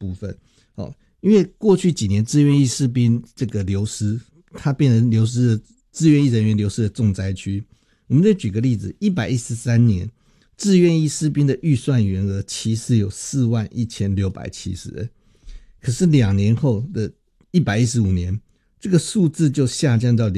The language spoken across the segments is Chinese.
部分。因为过去几年志愿役士兵这个流失，它变成流失的志愿役人员流失的重灾区。我们再举个例子，113年志愿役士兵的预算员额其实有41670人，可是2年后的115年，这个数字就下降到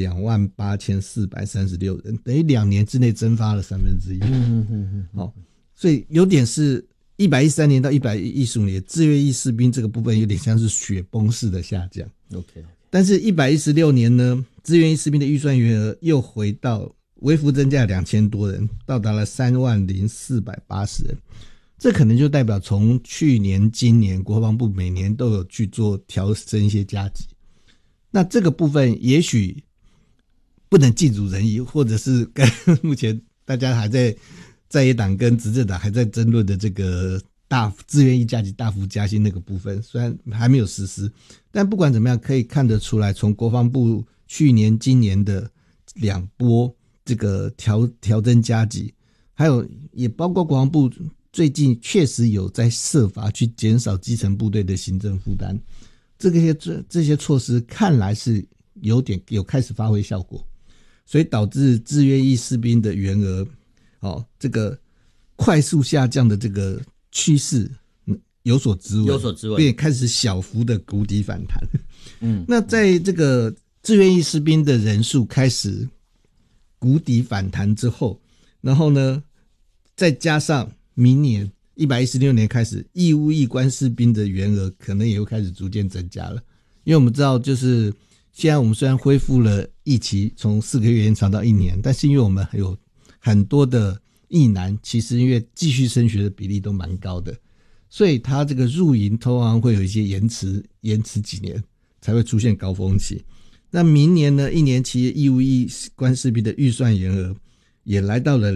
28436人，等于2年之内蒸发了1/3。所以有点是113年到115年志愿役士兵这个部分有点像是雪崩式的下降。 OK， 但是116年呢，志愿役士兵的预算员额又回到微幅增加2000多人，到达了30480人。这可能就代表从去年今年国防部每年都有去做调升一些加级，那这个部分也许不能尽如人意，或者是跟目前大家还在野党跟执政党还在争论的这个志愿役加级大幅加薪那个部分，虽然还没有实施，但不管怎么样可以看得出来，从国防部去年今年的2波这个调增加级，还有也包括国防部最近确实有在设法去减少基层部队的行政负担，这些措施看来是有开始发挥效果，所以导致志愿役士兵的员额这个快速下降的这个趋势有所止稳，并开始小幅的谷底反弹。那在这个志愿役士兵的人数开始谷底反弹之后，然后呢再加上明年116年开始义务役官士兵的员额可能也会开始逐渐增加了。因为我们知道就是现在我们虽然恢复了役期从4个月延长到1年，但是因为我们还有很多的役男其实因为继续升学的比例都蛮高的，所以他这个入营通常会有一些延迟几年才会出现高峰期。那明年呢，1年期义务役官士兵的预算员额也来到了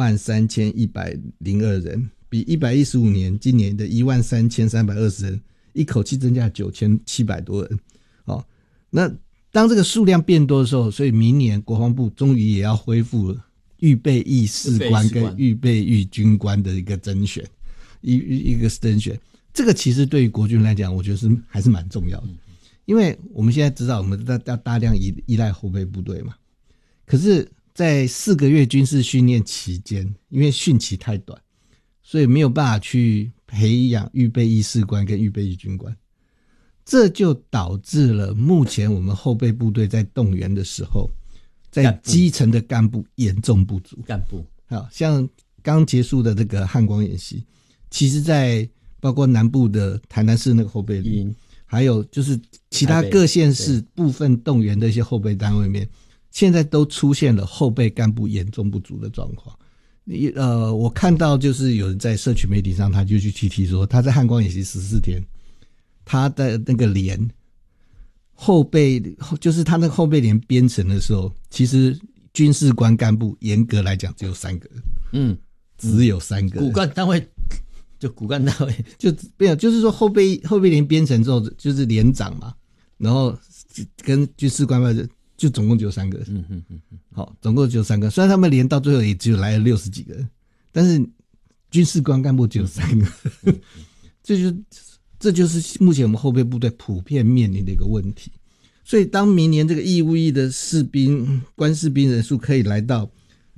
23102人，比115年今年的13320人一口气增加9700多人。那当这个数量变多的时候，所以明年国防部终于也要恢复了预备役士官跟预备役军官的一个甄选，一个甄选。这个其实对于国军来讲，我觉得还是蛮重要的，因为我们现在知道我们要大量依赖后备部队嘛，可是在4个月军事训练期间，因为训期太短，所以没有办法去培养预备役士官跟预备役军官，这就导致了目前我们后备部队在动员的时候，在基层的干部严重不足。好，像刚结束的这个汉光演习，其实在包括南部的台南市那个后备营，还有就是其他各县市部分动员的一些后备单位里面，现在都出现了后备干部严重不足的状况。我看到就是有人在社群媒体上，他就去提说，他在汉光演习14天，他的那个连后备，就是他那个后备连编成的时候，其实军事官干部严格来讲只有3个人，只有3个人。骨干单位就没有，就是说后备连编成之后就是连长嘛，然后跟军事官就总共只有3个人。好，总共只有3个。虽然他们连到最后也只有来了60几个人，但是军事官干部只有3个。这就是目前我们后备部队普遍面临的一个问题。所以当明年这个义务役的官士兵人数可以来到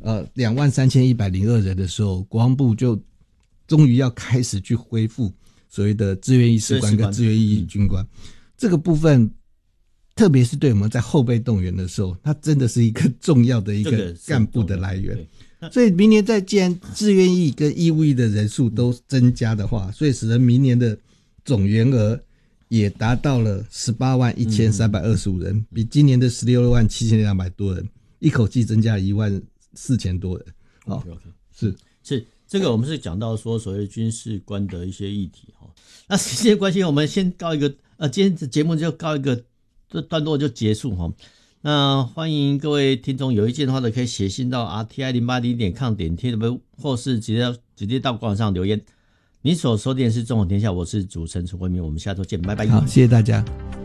23102人的时候，国防部就终于要开始去恢复所谓的志愿役士官跟志愿役军官。这个部分特别是对我们在后备动员的时候，它真的是一个重要的一个干部的来源。所以明年既然志愿役跟义务役的人数都增加的话，所以使得明年的总员额也达到了181325人，比今年的167200多人，一口气增加14000多人。 是这个我们是讲到说所谓军事官的一些议题。那时间关系，我们先告一个今天的节目就告一个段落就结束。那欢迎各位听众有意见的话呢，可以写信到 rti080.com.tw 或是直接到官网上留言。您所收听的是中广天下，我是主持人陈慧明，我们下周见，拜拜。 好，谢谢大家。